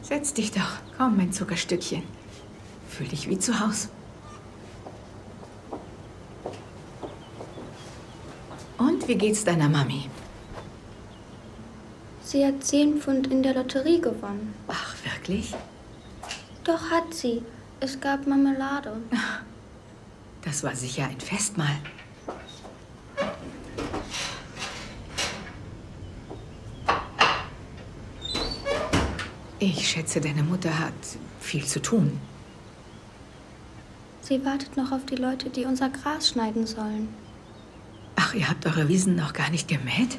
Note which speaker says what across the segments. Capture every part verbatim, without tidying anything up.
Speaker 1: Setz dich doch. Komm, mein Zuckerstückchen. Fühl dich wie zu Hause. Und wie geht's deiner Mami?
Speaker 2: Sie hat zehn Pfund in der Lotterie gewonnen.
Speaker 1: Ach, wirklich?
Speaker 2: Doch hat sie. Es gab Marmelade.
Speaker 1: Das war sicher ein Festmahl. Ich schätze, deine Mutter hat viel zu tun.
Speaker 2: Sie wartet noch auf die Leute, die unser Gras schneiden sollen.
Speaker 1: Ach, ihr habt eure Wiesen noch gar nicht gemäht?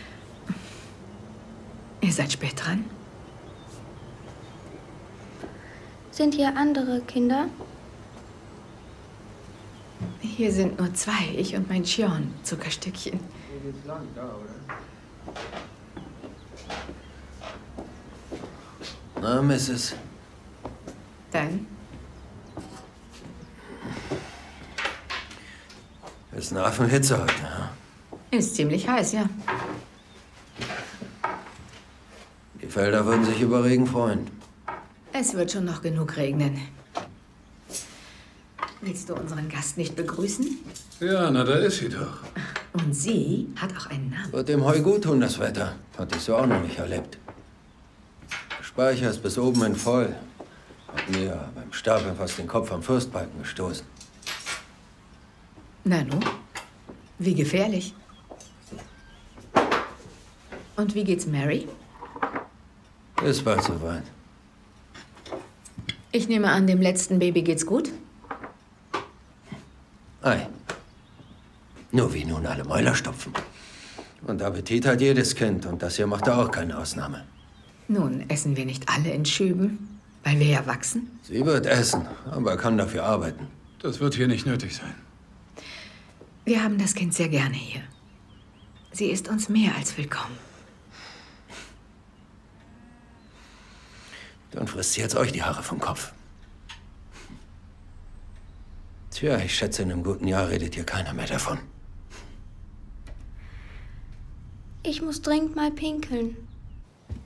Speaker 1: Ihr seid spät dran?
Speaker 2: Sind hier andere Kinder?
Speaker 1: Hier sind nur zwei, ich und mein Chion, Zuckerstückchen.
Speaker 3: Wo geht's lang? Da, oder?
Speaker 4: Na, Missus
Speaker 1: Dann?
Speaker 4: Ist eine Affenhitze heute, ja?
Speaker 1: Ist ziemlich heiß, ja.
Speaker 4: Die Felder würden sich über Regen freuen.
Speaker 1: Es wird schon noch genug regnen. Willst du unseren Gast nicht begrüßen?
Speaker 5: Ja, na, da ist sie doch.
Speaker 1: Und sie hat auch einen Namen.
Speaker 4: Wird dem Heu gut tun, das Wetter. Hatte ich so auch noch nicht erlebt. Der Speicher ist bis oben hin voll. Hat mir beim Stapeln fast den Kopf am Fürstbalken gestoßen.
Speaker 1: Nanu, wie gefährlich. Und wie geht's Mary?
Speaker 4: Ist bald soweit.
Speaker 1: Ich nehme an, dem letzten Baby geht's gut?
Speaker 4: Ei. Nur wie nun alle Mäuler stopfen. Und Appetit hat jedes Kind. Und das hier macht auch keine Ausnahme.
Speaker 1: Nun, essen wir nicht alle in Schüben, weil wir ja wachsen?
Speaker 4: Sie wird essen, aber kann dafür arbeiten.
Speaker 5: Das wird hier nicht nötig sein.
Speaker 1: Wir haben das Kind sehr gerne hier. Sie ist uns mehr als willkommen.
Speaker 4: Dann frisst sie jetzt euch die Haare vom Kopf. Tja, ich schätze, in einem guten Jahr redet hier keiner mehr davon.
Speaker 2: Ich muss dringend mal pinkeln.